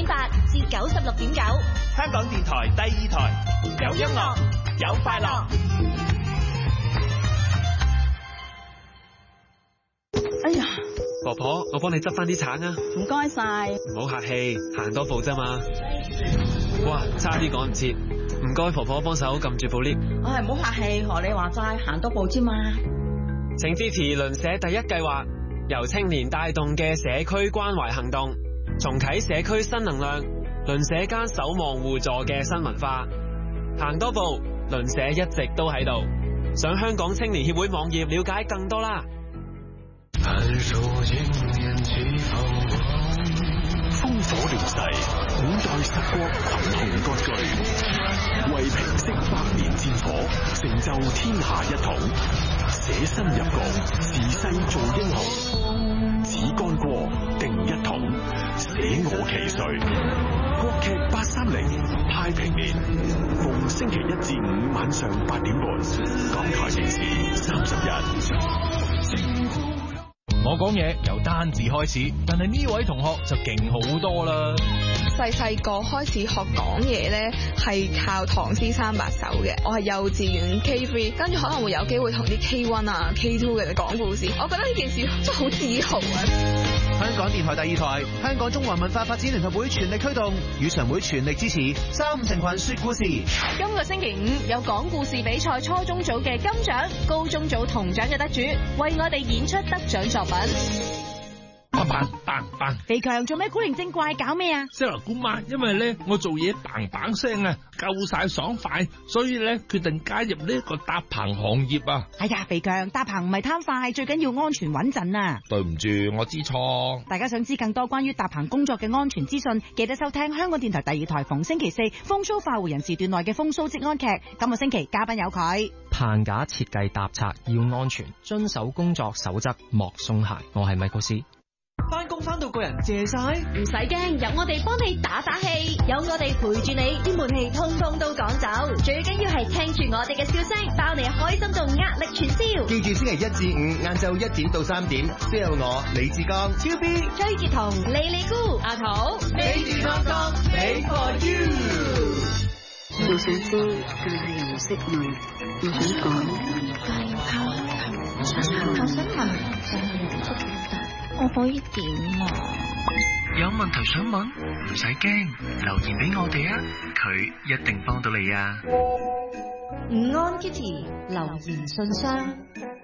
89.8至96.9， 香港電台第2台，有音樂，有快樂。 哎呀， 婆婆，我幫你執翻啲橙啊！ 唔該晒。 唔好客氣，行多步啫嘛。哇，差啲趕唔切，唔該婆婆幫手撳住部 lift。 唉，唔好客氣，學你話齋，行多步啫嘛。 請支持鄰舍第一計劃，由青年帶動嘅社區關懷行動，重啟社區新能量，鄰舍間守望互助嘅新文化。行多步，鄰舍一直都喺度。上香港青年協會網頁了解更多啦。 看數經年幾風光，烽火亂世，古代十國群雄割據，為平息百年戰火，成就天下一統，捨身入局，時勢做英雄，只干過定一統，捨我其誰。國劇830太平年，逢星期1至5晚上8點半，港台電視31。 我講嘢由單字開始，但係呢位同學就勁好多啦。 細個開始學講嘢咧，係靠唐先生把手嘅。我係幼稚園 K3，跟住可能會有機會同啲 K1 啊 K2 嘅人講故事。我覺得呢件事真係好自豪啊！ 香港電台第2台，香港中華文化發展聯合會全力推動，語常會全力支持3五成群說故事。 今個星期5有講故事比賽初中組嘅金獎，高中組銅獎嘅得主為我哋演出得獎作品。 嘭！肥強做咩古靈精怪搞咩啊 ？Sarah 姑媽，因為咧我做嘢嘭聲啊，夠晒爽快，所以咧決定加入呢個搭棚行業啊！ 哎呀，肥強搭棚唔係貪快，最緊要安全穩陣啊！ 對唔住，我知錯。 大家想知更多關於搭棚工作嘅安全資訊，記得收聽香港電台第2台逢星期4風騷快活人時段內嘅風騷職安劇。今個星期嘉賓有佢。 棚架設計搭拆要安全，遵守工作守則莫鬆懈。我係米高斯。 翻工翻到個人謝晒， 唔使驚，有我哋幫你打打氣，有我哋陪住你，啲悶氣通通都趕走。最緊要係聽住我哋嘅笑聲，包你開心到壓力全消。 記住星期1至5晏晝1點到3點，先有我李志剛、 超 B、崔潔彤、莉莉姑、阿桃， 美健康康，Made for you。 我想知，但係唔識問。我想講，但係怕。我想問，但係唔識答。我可以點啊？ 有問題想問，唔使驚，留言俾我哋啊，佢一定幫到你啊。 午安 Kitty 留言信箱。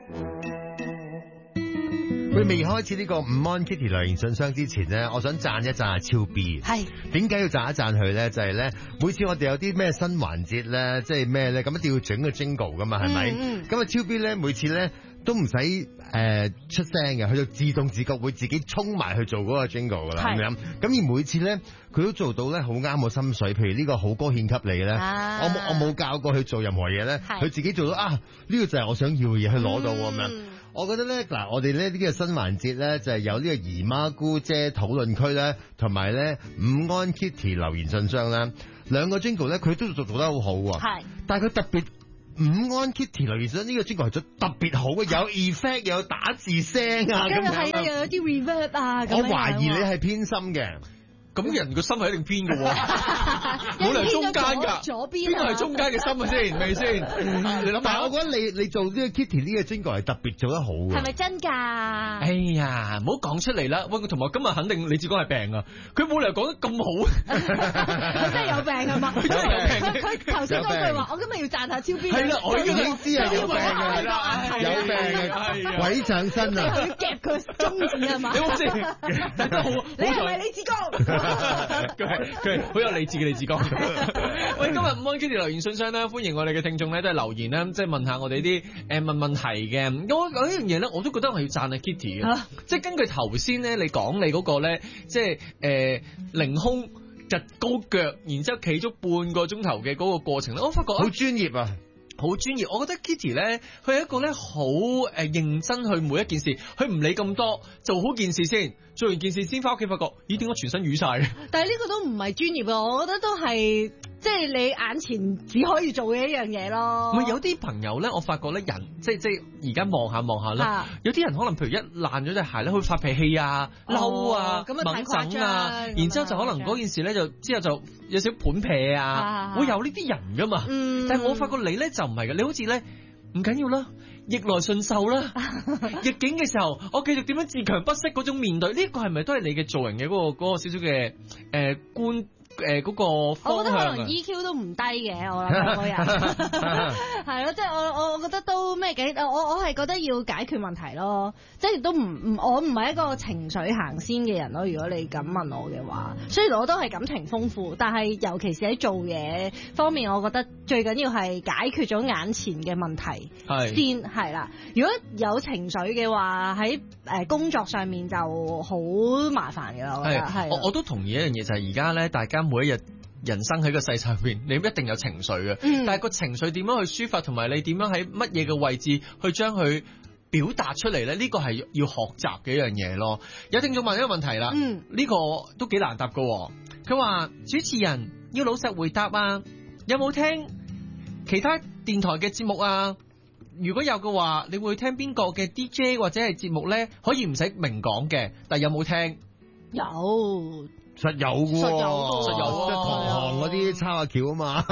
佢未開始呢個午安 Kitty 留言信箱之前呢，我想讚一讚阿超 B。係點解要讚一讚佢咧？就係咧，每次我哋有啲咩新環節咧，即係咩咧，咁一定要整個 jingle 噶嘛，係咪？咁啊超 B 咧，每次咧都唔使出聲嘅，佢就自動自覺會自己衝埋去做嗰個 jingle 噶啦，咁樣。咁而每次咧，佢都做到咧，好啱我心水。譬如呢個好歌獻給你咧，我冇教過佢做任何嘢咧，佢自己做到啊！呢個就係我想要嘅嘢，去攞到咁樣。我覺得咧，嗱，我哋呢個新環節咧，就係有呢個姨媽姑姐討論區咧，同埋咧午安 Kitty 留言信箱咧，兩個 jingle 咧，佢都做得好好喎。係，但係佢特別午安 Kitty 留言信箱呢個 jingle 係做特別好嘅，有 effect， 有打字聲啊，咁樣係啊， 又有啲 reverb 啊， 我懷疑你係偏心嘅。 咁人個心係一定偏嘅喎，冇理由中間㗎，邊個係中間嘅心啊先？咪先？你諗下， 但係我覺得你做呢個 Kitty 呢個 jingle 係特別做得好嘅。 係咪真㗎？ 哎呀，唔好講出嚟啦！喂，同埋今日肯定李志剛係病啊！佢冇理由講得咁好， 佢真係有病係嘛？佢真係有病。佢頭先嗰句話，我今日要讚下超 B。 係啦，我已經知係有病嘅啦，有病嘅，鬼上身啊！ 要夾佢中指係嘛？ 你好先， 你係咪李志剛？ 佢好有理智嘅李志剛。喂，今日午安 Kitty 留言信箱咧，歡迎我哋嘅聽眾咧都係留言咧，即係問下我哋啲問問題嘅。咁我講呢樣嘢咧，我都覺得我要讚下 Kitty 嘅，即係根據頭先咧你講你嗰個咧，即係凌空趌高腳，然之後企足半個鐘頭嘅嗰個過程咧，我發覺好專業啊！ 好專業，我覺得 Kitty 咧，佢係一個咧好認真去每一件事，佢唔理咁多，做好件事先，做完件事先翻屋企發覺，咦點解全身瘀晒嘅？ 但係呢個都唔係專業啊，我覺得都係即係你眼前只可以做嘅一樣嘢咯。 唔係有啲朋友咧，我發覺咧人即係而家望下啦，有啲人可能譬如一爛咗隻鞋咧，佢發脾氣啊、嬲啊、猛整啊，然之後就可能嗰件事咧之後就有少盤劈啊，會有呢啲人噶嘛。但係我發覺你咧就唔係嘅，你好似咧唔緊要啦。逆來順受啦，逆境嘅時候，我繼續點樣自強不息嗰種面對，呢個係咪都係你嘅做人嘅嗰個少少嘅觀嗰個方向啊？我覺得可能 EQ 都唔低嘅，我諗個人係咯，即係我覺得都咩嘅，我係覺得要解決問題咯，即係都我唔係一個情緒行先嘅人咯。如果你咁問我嘅話，雖然我都係感情豐富，但係尤其是喺做嘢方面，我覺得最緊要係解決咗眼前嘅問題先係啦。如果有情緒嘅話，喺工作上面就好麻煩㗎啦。我覺得係。我都同意一樣嘢，就係而家咧，大家每一日人生喺個世界入邊，你一定有情緒嘅，但係個情緒點樣去抒發，同埋你點樣喺乜嘢嘅位置去將佢表達出嚟咧？呢個係要學習嘅一樣嘢咯。有聽眾問一個問題啦，呢個都幾難答噶。佢話主持人要老實回答啊，有冇聽其他電台嘅節目啊？如果有嘅話，你會聽邊個嘅 DJ 或者係節目咧？可以唔使明講嘅，但係有冇聽？ 有。 實有嘅喎，即係同行嗰啲抄下橋啊嘛。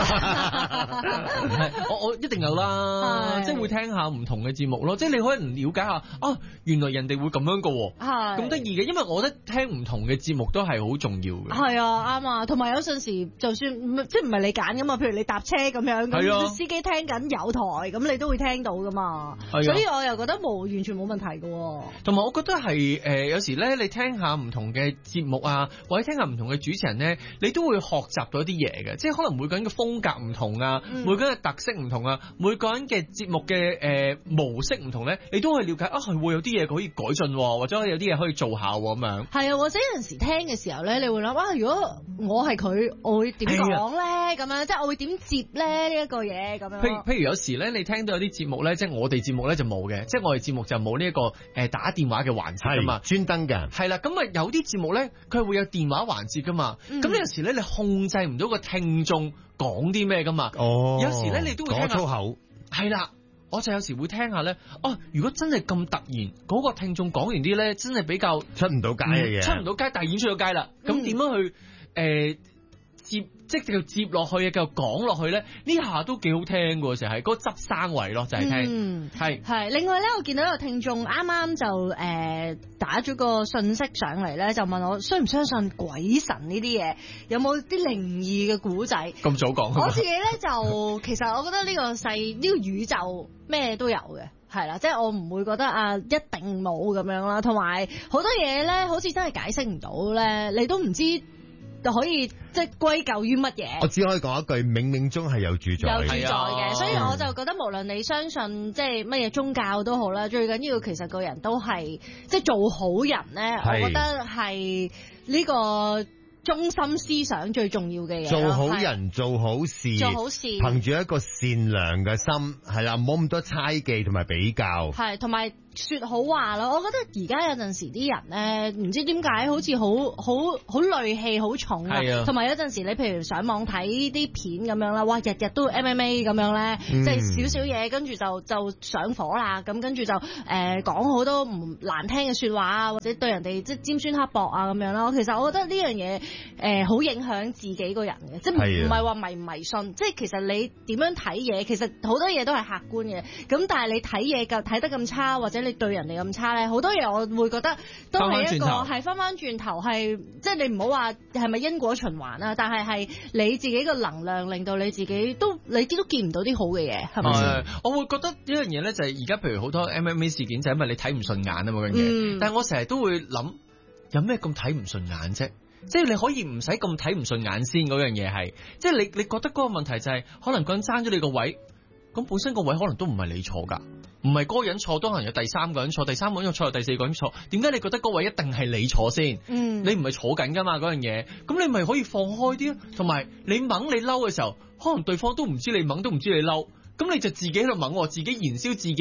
我一定有啦，即係會聽下唔同嘅節目咯。即係你可以唔了解下啊，原來人哋會咁樣嘅喎，咁得意嘅。因為我覺得聽唔同嘅節目都係好重要嘅。係啊，啱啊。同埋有陣時，就算即係唔係你揀㗎嘛，譬如你搭車咁樣，咁司機聽緊有台，咁你都會聽到㗎嘛。所以我又覺得完全冇問題嘅。 同埋我覺得係有時咧，你聽下唔同嘅節目啊，或者聽唔同嘅主持人咧，你都會學習到一啲嘢嘅，即係可能每個人嘅風格唔同啊，每個人嘅特色唔同啊，每個人嘅節目嘅模式唔同咧，你都可以了解啊，係會有啲嘢可以改進，或者有啲嘢可以做下咁樣。 係啊，或者有陣時聽嘅時候咧，你會諗哇，如果我係佢，我會點講咧？咁樣即係我會點接咧呢一個嘢咁樣。 譬如有時咧，你聽到有啲節目咧，即係我哋節目咧就冇嘅，即係我哋節目就冇呢一個打電話嘅環節㗎嘛， 專登嘅。 係啦，咁啊有啲節目咧，佢會有電話環節㗎嘛，咁有時咧你控制唔到個聽眾講啲咩㗎嘛，有時咧你都會聽下講粗口。 係啦，我就有時會聽下咧，如果真係咁突然，嗰個聽眾講完啲咧，真係比較出唔到街嘅嘢， 出唔到街，但係已經出咗街啦，咁點樣去即係繼續接落去啊，繼續講落去咧，呢下都幾好聽嘅，成日係嗰個執生位咯，就係聽， 係。另外咧，我見到有個聽眾啱啱就打咗個信息上嚟咧，就問我相唔相信鬼神呢啲嘢，有冇啲靈異嘅古仔？ 咁早講， 我自己咧就其實我覺得呢個宇宙咩都有嘅。係啦，即係我唔會覺得一定冇咁樣啦，同埋好多嘢咧，好似真係解釋唔到咧，你都唔知就可以即係歸咎於乜嘢。 我只可以講一句，冥冥中係有主宰嘅，所以我就覺得無論你相信即係乜嘢宗教都好啦，最緊要其實個人都係即係做好人咧，我覺得係呢個中心思想最重要嘅嘢， 做好人，做好事，憑住一個善良嘅心，係啦，冇咁多猜忌同埋比較， 係同埋說好話咯。我覺得而家有陣時啲人咧，唔知點解好似好戾氣好重啊，同埋有陣時你譬如上網睇啲片咁樣啦，哇，日日都 MMA 咁樣咧，即係少少嘢跟住就上火啦，咁跟住就講好多唔難聽嘅說話啊，或者對人哋即係尖酸刻薄啊咁樣咯。其實我覺得呢樣嘢好影響自己個人嘅，即係唔係話迷唔迷信，即係其實你點樣睇嘢，其實好多嘢都係客觀嘅。咁但係你睇嘢睇得咁差，或者你對人哋咁差咧，好多嘢我會覺得都係一個係翻翻轉頭，係即係你唔好話係咪因果循環啊，但係你自己個能量令到你自己都你都見唔到啲好嘅嘢，係咪先？ 我會覺得呢樣嘢咧就係而家譬如好多 MMA 事件就係因為你睇唔順眼啊嘛，嗰樣嘢。但係我成日都會諗，有咩咁睇唔順眼啫？即係你可以唔使咁睇唔順眼先，嗰樣嘢係，即係你覺得嗰個問題就係可能個人爭咗你個位，咁本身個位可能都唔係你錯㗎，唔係嗰個人錯，都可能有第三個人錯，第三個人錯，第四個人錯，點解你覺得嗰位一定係你錯先？你唔係坐緊㗎嘛嗰樣嘢，咁你咪可以放開啲咯，同埋你猛你嬲嘅時候，可能對方都唔知你猛，都唔知你嬲。咁你就自己喺度猛，自己燃燒自己嘅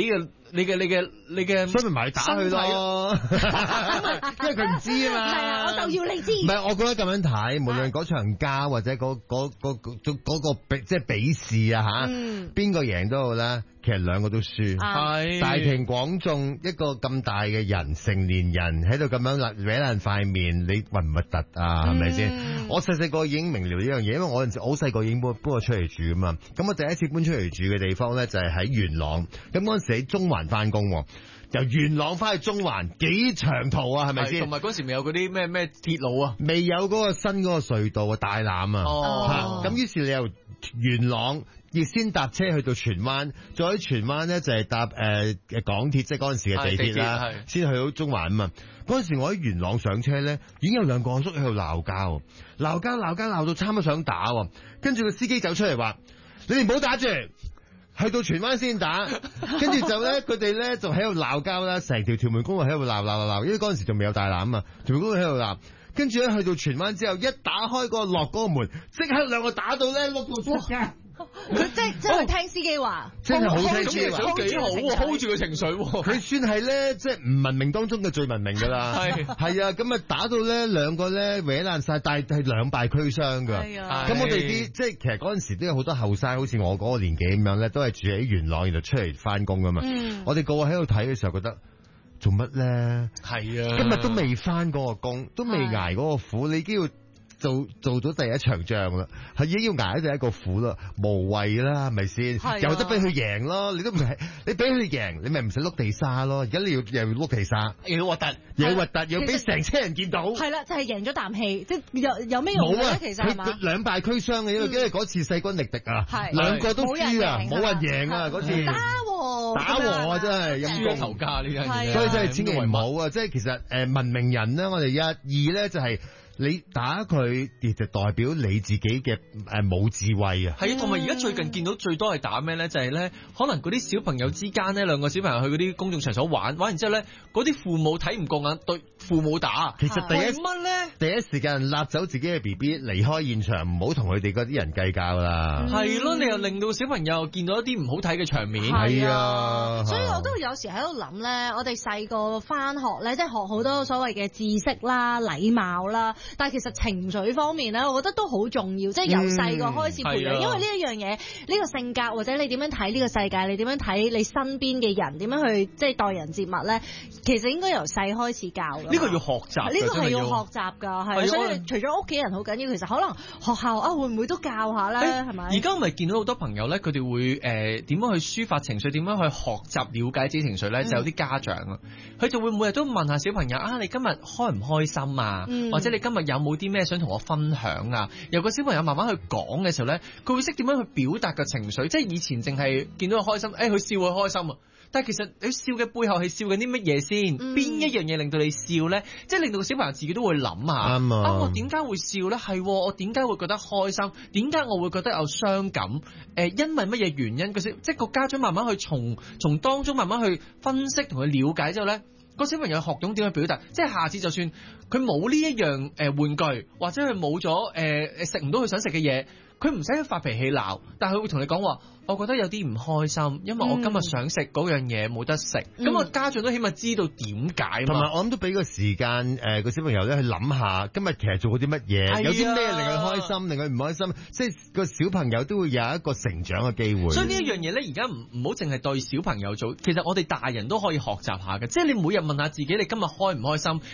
你嘅， 所以咪埋打佢咯，因為佢唔知啊嘛。 係啊，我就要你知。 唔係，我覺得咁樣睇，無論嗰場交或者嗰個即係比試啊嚇，邊個贏都好啦。其實兩個都輸，係大庭廣眾一個咁大嘅人，成年人喺度咁樣搲爛塊面，你核唔核突啊？係咪先？我細個已經明瞭呢樣嘢，因為我嗰陣時好細個已經搬過出嚟住啊嘛。咁我第一次搬出嚟住嘅地方咧就係喺元朗，咁嗰陣時喺中環翻工，由元朗翻去中環幾長途啊？係咪先？ 同埋嗰時未有嗰啲咩鐵路啊， 未有嗰個新嗰個隧道啊，大欖啊，咁於是你由元朗要先搭車去到荃灣，再喺荃灣咧就係搭港鐵，即係嗰陣時嘅地鐵啦，先去到中環啊嘛。嗰陣時我喺元朗上車咧，已經有兩個阿叔喺度鬧交到差唔多想打，跟住個司機走出嚟話：你哋唔好打住，去到荃灣先打。跟住就咧，佢哋咧就喺度鬧交啦，成條屯門公路喺度鬧，因為嗰陣時仲未有大欖啊嘛，屯門公路喺度鬧。跟住咧去到荃灣之後，一打開個落嗰個門，即刻兩個打到咧碌到出街。 佢即係聽司機話， 真係好聽司機話， 都幾好喎 ，hold 住個情緒喎。 佢算係咧，即係唔文明當中嘅最文明㗎啦。係啊，咁啊打到咧兩個咧搲爛晒，但係兩敗俱傷㗎。咁我哋啲即係其實嗰陣時都有好多後生，好似我嗰個年紀咁樣咧，都係住喺元朗，然後出嚟翻工㗎嘛。我哋個個喺度睇嘅時候覺得做乜咧？係啊，今日都未翻嗰個工，都未捱嗰個苦，你已經要做咗第一場仗啦，係已經要捱第一個苦啦，無謂啦，係咪先？有得俾佢贏咯，你都唔係，你俾佢贏，你咪唔使碌地沙咯。而家你又要碌地沙，又核突，又俾成車人見到。係啦， 就係贏咗啖氣，即係有咩用咧？其實係嘛？ 佢兩敗俱傷嘅，因為嗰次勢均力敵啊，兩個都輸啊，冇人贏啊嗰次。打和啊，真係陰公頭家呢樣嘢， 所以真係千祈唔好啊！即係其實文明人咧，我哋二咧就係。你打佢，亦就代表你自己嘅冇智慧啊！ 係啊，同埋而家最近見到最多係打咩咧？就係咧，可能嗰啲小朋友之間咧，兩個小朋友去嗰啲公眾場所玩完之後咧，嗰啲父母睇唔過眼，對父母打。 其實第一時間立走自己嘅 BB 離開現場，唔好同佢哋嗰啲人計較啦。 係咯，你又令到小朋友見到一啲唔好睇嘅場面。 係啊， 所以我都有時喺度諗咧，我哋細個返學咧，即係學好多所謂嘅知識啦、禮貌啦。但係其實情緒方面咧，我覺得都好重要，即係由細個開始培養，因為呢一樣嘢，呢個性格或者你點樣睇呢個世界，你點樣睇你身邊嘅人，點樣去即係待人接物咧，其實應該由細開始教㗎。 呢個要學習， 呢個係要學習㗎，係。所以除咗屋企人好緊要，其實可能學校啊會唔會都教下咧？係咪？而家我咪見到好多朋友咧，佢哋會點樣去抒發情緒，點樣去學習了解自己情緒咧？就有啲家長啊，佢就會每日都問下小朋友啊，你今日開唔開心啊？或者你今日有冇啲咩想同我分享啊？由個小朋友慢慢去講嘅時候咧，佢會識點樣去表達個情緒。即係以前淨係見到佢開心，佢笑佢開心啊。但係其實你笑嘅背後係笑緊啲乜嘢先？邊一樣嘢令到你笑咧？即係令到個小朋友自己都會諗下。啱啊！我點解會笑咧？係我點解會覺得開心？點解我會覺得有傷感？因為乜嘢原因？即係個家長慢慢去從當中慢慢去分析同佢了解之後咧，個小朋友學懂點去表達。即係下次就算佢冇呢一樣玩具，或者佢冇咗食唔到佢想食嘅嘢，佢唔使去發脾氣鬧，但係佢會同你講話。我覺得有啲唔開心，因為我今日想食嗰樣嘢冇得食，咁我家長都起碼知道點解。同埋我諗都俾個時間個小朋友咧去諗下，今日其實做過啲乜嘢，有啲咩令佢開心，令佢唔開心，即係個小朋友都會有一個成長嘅機會。 所以呢一樣嘢咧，而家唔好淨係對小朋友做，其實我哋大人都可以學習下嘅。即係你每日問下自己，你今日開唔開心？